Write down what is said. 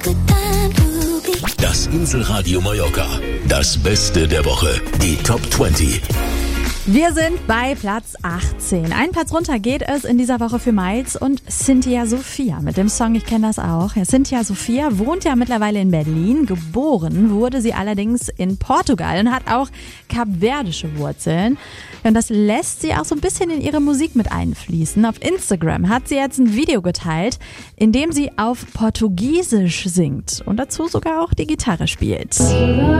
Das Inselradio Mallorca. Das Beste der Woche. Die Top 20. Wir sind bei Platz 18. Einen Platz runter geht es in dieser Woche für Miles und Cynthia Sophia mit dem Song Ich kenne das auch. Ja, Cynthia Sophia wohnt ja mittlerweile in Berlin. Geboren wurde sie allerdings in Portugal und hat auch kapverdische Wurzeln. Ja, und das lässt sie auch so ein bisschen in ihre Musik mit einfließen. Auf Instagram hat sie jetzt ein Video geteilt, in dem sie auf Portugiesisch singt und dazu sogar auch die Gitarre spielt.